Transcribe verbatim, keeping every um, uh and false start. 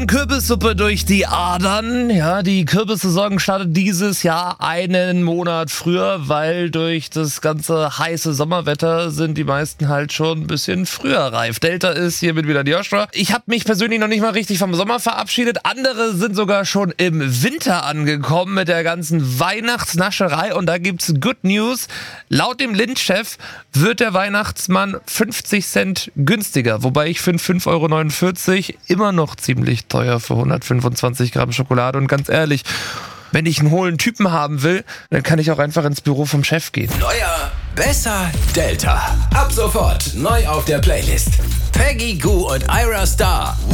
Kürbissuppe durch die Adern. Ja, die Kürbissaison startet dieses Jahr einen Monat früher, weil durch das ganze heiße Sommerwetter sind die meisten halt schon ein bisschen früher reif. Delta ist hiermit wieder die Joshua. Ich habe mich persönlich noch nicht mal richtig vom Sommer verabschiedet. Andere sind sogar schon im Winter angekommen mit der ganzen Weihnachtsnascherei. Und da gibt's Good News. Laut dem Lindt-Chef wird der Weihnachtsmann fünfzig Cent günstiger. Wobei ich finde fünf Euro neunundvierzig immer noch ziemlich teuer für hundertfünfundzwanzig Gramm Schokolade. Und ganz ehrlich, wenn ich einen hohlen Typen haben will, dann kann ich auch einfach ins Büro vom Chef gehen. Neuer, besser, Delta. Ab sofort neu auf der Playlist. Peggy Gou und Ira Star.